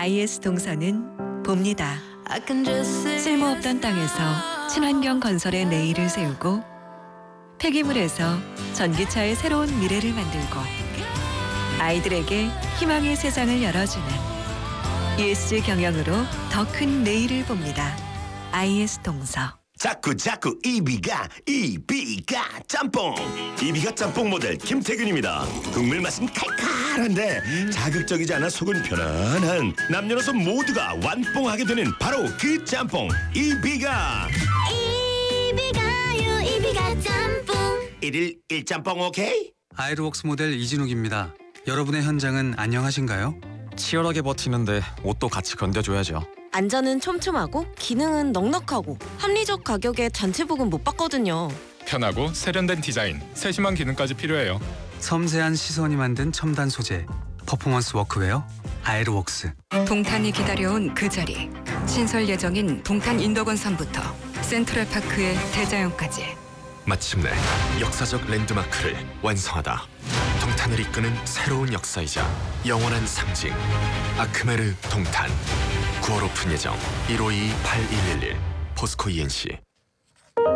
IS 동서는 봅니다. 쓸모없던 땅에서 친환경 건설의 내일을 세우고 폐기물에서 전기차의 새로운 미래를 만들고 아이들에게 희망의 세상을 열어주는 ESG 경영으로 더 큰 내일을 봅니다. IS 동서. 자꾸 이비가 짬뽕. 이비가 짬뽕 모델 김태균입니다. 국물 맛은 칼칼한데 자극적이지 않아 속은 편안한 남녀노소 모두가 완뽕하게 되는 바로 그 짬뽕 이비가 짬뽕. 1일 1짬뽕 오케이? 아이르웍스 모델 이진욱입니다. 여러분의 현장은 안녕하신가요? 치열하게 버티는데 옷도 같이 견뎌줘야죠. 안전은 촘촘하고 기능은 넉넉하고 합리적 가격에 단체복은 못 받거든요. 편하고 세련된 디자인, 세심한 기능까지 필요해요. 섬세한 시선이 만든 첨단 소재, 퍼포먼스 워크웨어 아이르웍스. 동탄이 기다려온 그 자리. 신설 예정인 동탄 인덕원산부터 센트럴파크의 대자연까지. 마침내 역사적 랜드마크를 완성하다. 동탄을 이끄는 새로운 역사이자 영원한 상징. 아크메르 동탄. 9월 오픈 예정. 1522-8111 포스코 ENC.